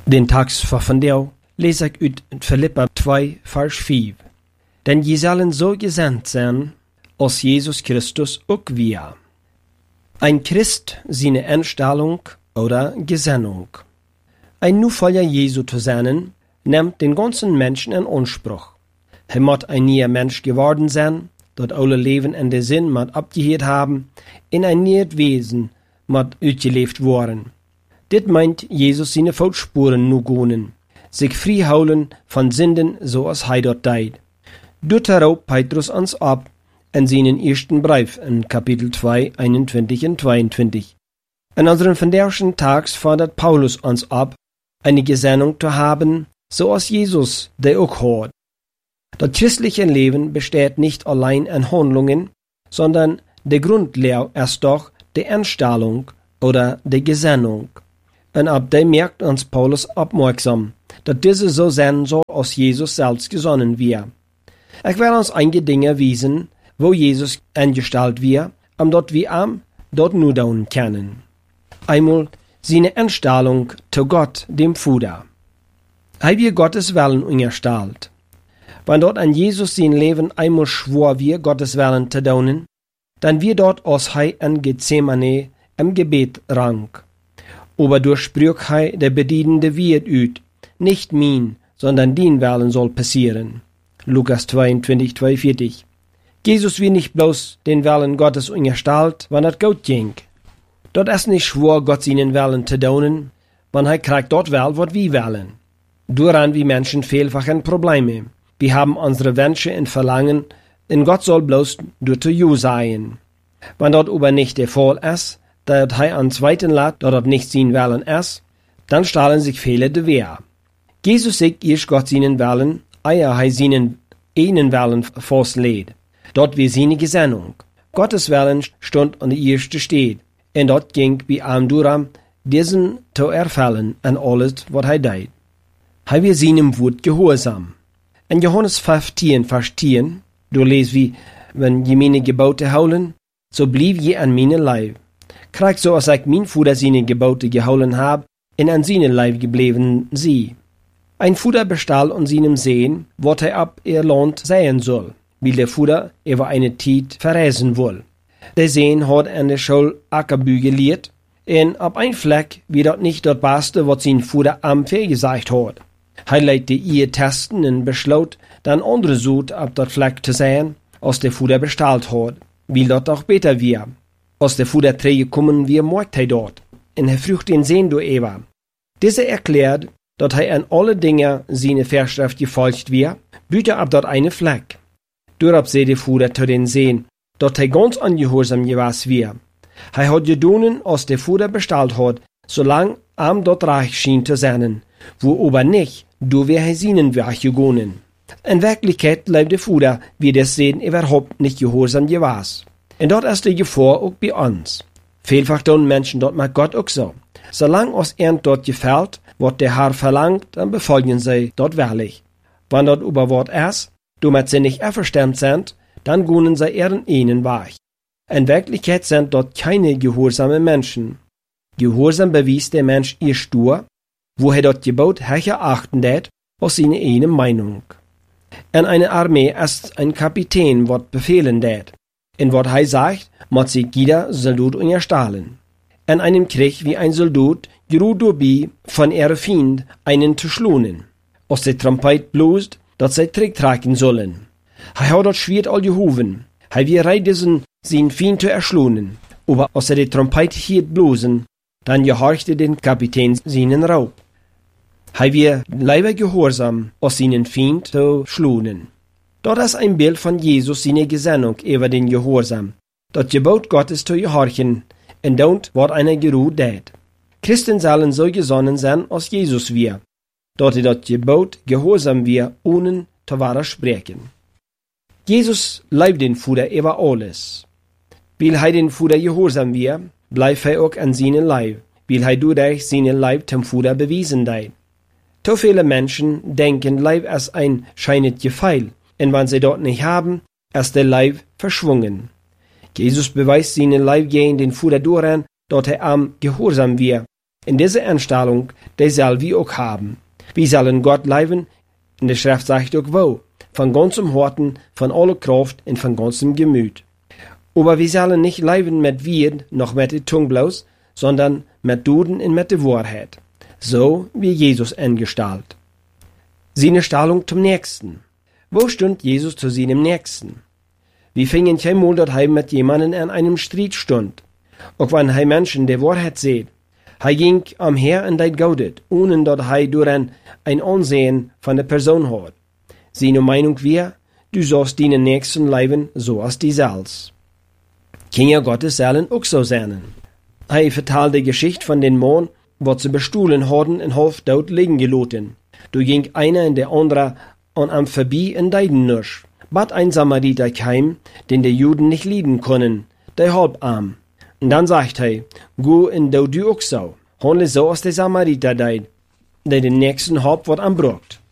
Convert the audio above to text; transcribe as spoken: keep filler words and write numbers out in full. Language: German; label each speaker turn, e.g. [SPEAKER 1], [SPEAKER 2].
[SPEAKER 1] Den Text voor vandaag lees ik uit Philippa twee, vers vijf. Denn je zullen zo gesandt zijn, als Jesus Christus ook wir. Ein Christ seine Einstellung oder Gesinnung. Ein Nachfolger Jesu zu sein, nimmt den ganzen Menschen in Anspruch. Er muss ein neuer Mensch geworden sein, dat alle Leben in der Sinn moet abgehört haben, in ein neues Wesen moet uitgeleefd worden. Dit meint Jesus seine Fußspuren nu gonen, sich frei houden von Sünden, so als hij dort deed. Dort darauf Petrus uns ab, in seinen ersten Brief in Kapitel zwei, einundzwanzig und zweiundzwanzig. In unseren vandaagschen Tags fordert Paulus uns ab, eine Gesinnung zu haben, so als Jesus der auch hat. Das christliche Leben besteht nicht allein in Handlungen, sondern der Grundlehre ist doch die Einstellung oder die Gesinnung. Und ab dem merkt uns Paulus aufmerksam, dass diese so sein soll, als Jesus selbst gesonnen wir. Ich werde uns einige Dinge wiesen, wo Jesus eingestellt wird, um dort wir am dort nur tun können. Einmal seine Einstellung zu Gott, dem Vater. Er wird Gottes Willen eingestellt. Wenn dort an Jesus sein Leben einmal schwor wir, Gottes Willen zu tun, dann wird dort als er in Gethsemane im Gebet rang. Aber durch sprüch er der bedienende Wirt üt, nicht mein, sondern din Willen soll passieren. Lukas zweiundzwanzig, zweiundvierzig. Jesus wird nicht bloß den Willen Gottes eingestellt, wenn es gut ging. Dort ist nicht schwor, Gott seinen Willen zu tun, wenn er kriegt dort wel, was wir wollen. Daran wie Menschen vielfach ein Probleme. Wir haben unsere Wünsche und Verlangen, und Gott soll bloß durch zu sein. Wenn dort aber nicht der Fall ist, dass er an zweiten lässt, dass dort nicht sein Willen ist, dann stellen sich viele de Wehr. Jesus sagt erst Gott seinen Willen, ehe er seinen einen Willen festlädt. Dort wie seine Gesinnung. Gottes Willen stund an der ersten Stelle, und dort ging wie am Duram, diesen zu erfüllen an alles, was er deed. Er wir seinem Wort gehorsam. In Johannes fünfzehn, Vers zehn, du lest wie, wenn je meine Gebote holen, so blieb je an meine Leib. Kriegt so, als ich mein Vater seine Gebote geholen hab, in an seine Leib geblieben sie. Ein Vater bestahl an seinem Sehen, wat er ab ihr Land sehen soll, weil der Vater über eine Zeit verreisen will. Der Sehen hat an der Schule Ackerbü gelehrt, und ab ein Fleck wie dort nicht dort passte, was sein Vater am gesagt hat. Er legte ihr testen und beschloss, dann andere Sud ab dort Fleck zu sehen, als der Vater bestellt hat, weil dort auch besser wir. Als der Vater träge kommen wir, morgt er dort, und er frücht den Sehen durch Eva. Dieser erklärt, dass er an alle Dinge seine Vorschrift gefolgt wird, büte ab dort eine Fleck. Darauf seh der Vater zu den Sehen, dass er ganz ungehorsam gewesen wir. Er hat gedonen, als der Vater bestellt hat, solang am dort reich schien zu sein, wo aber nicht, du wär er seinen Weg gegangen. In Wirklichkeit bleibt der Vater, wie das Sehen überhaupt nicht gehorsam gewesen. Und dort ist die Gefahr auch bei uns. Vielfach tun Menschen dort mit Gott auch so. Solange uns irgend dort gefällt, was der Herr verlangt, dann befolgen sie dort wirklich. Wenn dort über Wort ist, damit sie nicht einverstanden sind, dann gehen sie ihren einen Weg. In Wirklichkeit sind dort keine gehorsamen Menschen. Gehorsam bewies der Mensch ihr stur, wo er dort Gebot höher achten tät, aus seiner eigenen Meinung. In einer Armee ist ein Kapitän, wat befehlen tät. In wat er sagt, muss sich jeder Soldat unterstellen. In einem Krieg wie ein Soldat geruht dabei von ihrem Feind einen zu schlunen. Aus der Trompet bloßt, dass sie Trick tragen sollen. Er hat dort Schwert all gehoven. Er wir reit diesen seinen Feind zu erschlunen. Aber aus er die Trompet hielt bloßen, dann gehorchte den Kapitän seinen Raub. Er wir leider gehorsam, aus seinen Feind zu schlunen. Dort ist ein Bild von Jesus seine Gesinnung über den Gehorsam. Das Gebot Gottes zu gehorchen, und dort wird einer geruht tät. Christen sollen so gesonnen sein, als Jesus wir. Dort ist das Gebot gehorsam wir, ohne zu widersprechen. Jesus leibt den Vater über alles. Weil er den Vater gehorsam wir, bleibt er auch an seinen Leib, weil er dadurch seinen Leib zum Vater bewiesen hat. Zu viele Menschen denken, Leib ist ein scheinet Gefeil, und wenn sie dort nicht haben, ist der Leib verschwungen. Jesus beweist seinen Leib gegen den Vater daran, dass er am Gehorsam wir, In dieser Einstellung, die soll wir auch haben. Wir sollen Gott lieben, in der Schrift sagt auch wo, von ganzem Herzen, von aller Kraft und von ganzem Gemüt. Aber wir sollen nicht leben mit Wird noch mit der Zunge bloß, sondern mit Duden und mit der Wahrheit. So wie Jesus eingestellt. Seine Stellung zum Nächsten. Wo stund Jesus zu seinem Nächsten? Wir fingen kein Mal, dass er mit jemandem an einem Streit stund. Auch wenn er Menschen der Wahrheit sieht. Er ging am Her und deit gaudet, ohne dass er durch ein, ein Ansehen von der Person hat. Seine Meinung wäre, du sollst deinen Nächsten leben, so als die selbst. Kinder Gottes sollen auch so sein. Er vertelt die Geschichte von den Mann, was sie bestohlen hatten und halb dort liegen gelassen. Du ging einer und der andere an am vorbei in deiden Nusch. Bat ein Samariter keim, den die Juden nicht lieben können, der halb arm. Und dann sagt er, go in do du auch so. Handle so als der Samariter deid, der den nächsten halb wat anbrucht.